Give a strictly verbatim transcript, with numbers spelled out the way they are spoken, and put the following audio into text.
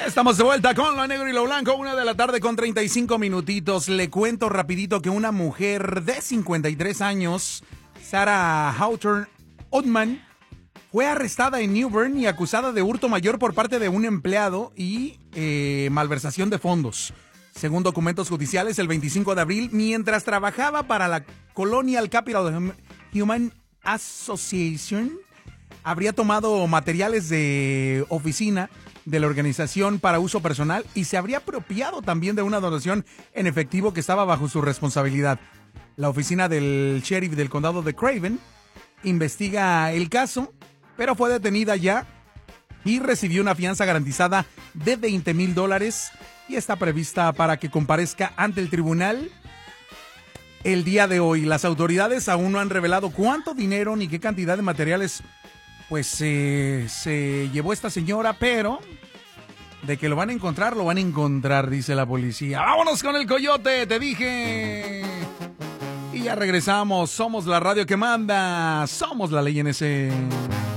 Estamos de vuelta con lo negro y lo blanco, una de la tarde con treinta y cinco minutitos. Le cuento rapidito que una mujer de cincuenta y tres años, Sarah Hawthorne Ottman, fue arrestada en New Bern y acusada de hurto mayor por parte de un empleado y eh, malversación de fondos. Según documentos judiciales, el veinticinco de abril, mientras trabajaba para la Colonial Capital Human Association, habría tomado materiales de oficina de la organización para uso personal y se habría apropiado también de una donación en efectivo que estaba bajo su responsabilidad. La oficina del sheriff del condado de Craven investiga el caso, pero fue detenida ya y recibió una fianza garantizada de veinte mil dólares y está prevista para que comparezca ante el tribunal el día de hoy. Las autoridades aún no han revelado cuánto dinero ni qué cantidad de materiales pues eh, se llevó esta señora, pero de que lo van a encontrar, lo van a encontrar, dice la policía. ¡Vámonos con el coyote! ¡Te dije! Y ya regresamos. Somos la radio que manda. Somos la ley N S.